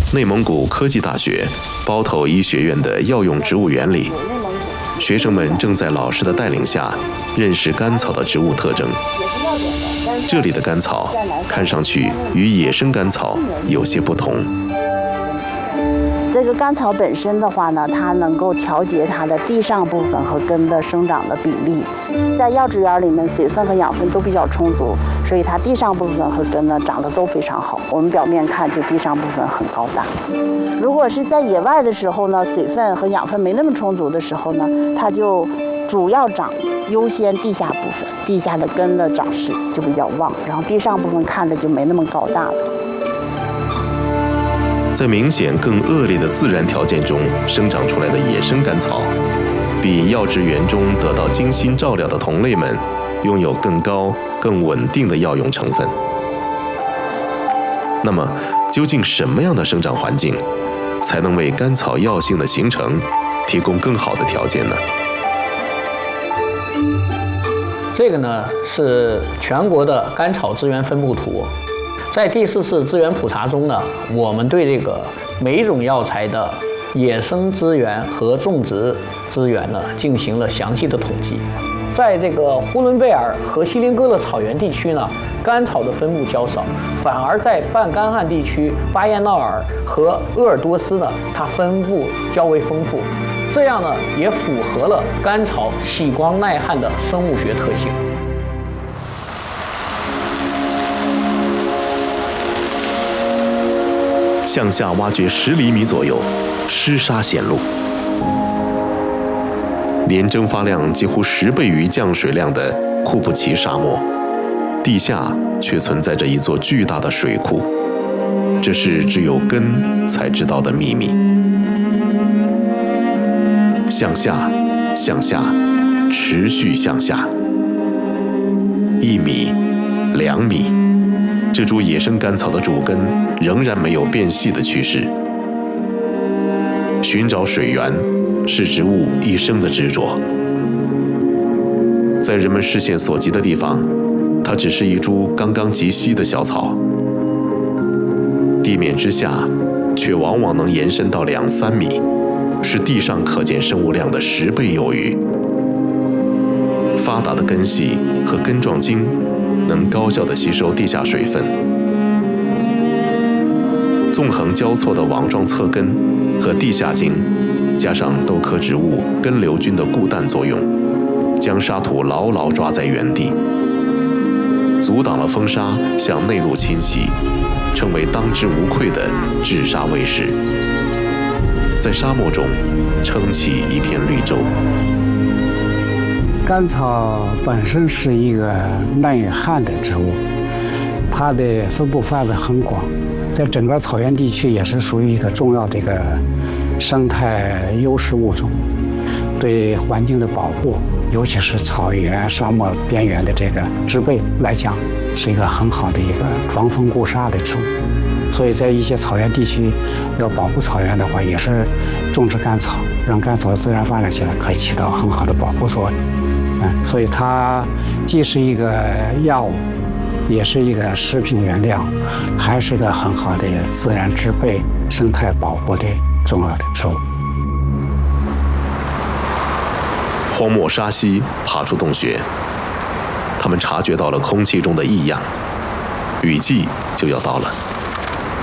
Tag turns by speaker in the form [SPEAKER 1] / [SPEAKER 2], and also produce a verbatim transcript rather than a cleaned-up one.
[SPEAKER 1] 内蒙古科技大学包头医学院的药用植物园里，学生们正在老师的带领下认识甘草的植物特征。这里的甘草看上去与野生甘草有些不同。
[SPEAKER 2] 这个甘草本身的话呢，它能够调节它的地上部分和根的生长的比例。在药植园里面，水分和养分都比较充足，所以它地上部分和根呢长得都非常好。我们表面看就地上部分很高大。如果是在野外的时候呢，水分和养分没那么充足的时候呢，它就主要长优先地下部分，地下的根的长势就比较旺，然后地上部分看着就没那么高大了。
[SPEAKER 1] 在明显更恶劣的自然条件中生长出来的野生甘草，比药植园中得到精心照料的同类们拥有更高、更稳定的药用成分。那么，究竟什么样的生长环境才能为甘草药性的形成提供更好的条件呢？
[SPEAKER 3] 这个呢是全国的甘草资源分布图。在第四次资源普查中呢，我们对这个每一种药材的野生资源和种植资源呢进行了详细的统计。在这个呼伦贝尔和锡林哥勒草原地区呢，甘草的分布较少，反而在半干旱地区巴彦淖尔和鄂尔多斯呢，它分布较为丰富。这样呢，也符合了甘草喜光耐旱的生物学特性。
[SPEAKER 1] 向下挖掘十厘米左右，湿沙显露，年蒸发量几乎十倍于降水量的库布齐沙漠，地下却存在着一座巨大的水库，这是只有根才知道的秘密。向下，向下，持续向下，一米，两米。这株野生甘草的主根仍然没有变细的趋势。寻找水源是植物一生的执着。在人们视线所及的地方，它只是一株刚刚及膝的小草，地面之下却往往能延伸到两三米，是地上可见生物量的十倍有余。发达的根系和根状茎能高效地吸收地下水分，纵横交错的网状侧根和地下茎，加上豆科植物根瘤菌的固氮作用，将沙土牢牢抓在原地，阻挡了风沙向内陆侵袭，成为当之无愧的治沙卫士，在沙漠中撑起一片绿洲。
[SPEAKER 4] 甘草本身是一个耐旱的植物，它的分布范围很广，在整个草原地区也是属于一个重要的一个生态优势物种，对环境的保护，尤其是草原、沙漠边缘的这个植被来讲，是一个很好的一个防风固沙的植物。所以在一些草原地区，要保护草原的话，也是种植甘草，让甘草自然发展起来，可以起到很好的保护作用。嗯，所以它既是一个药物，也是一个食品原料，还是个很好的自然植被、生态保护的重要的植物。
[SPEAKER 1] 荒漠沙溪爬出洞穴，他们察觉到了空气中的异样，雨季就要到了。